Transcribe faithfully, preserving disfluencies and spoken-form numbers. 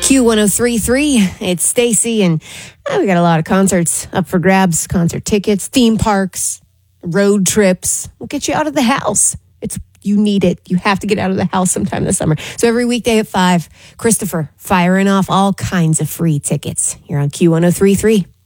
Q one oh three point three, it's Stacy, and oh, we got a lot of concerts up for grabs. Concert tickets, theme parks, road trips. We'll get you out of the house. It's You need it. You have to get out of the house sometime this summer. So every weekday at five, Christopher firing off all kinds of free tickets here on Q one oh three point three.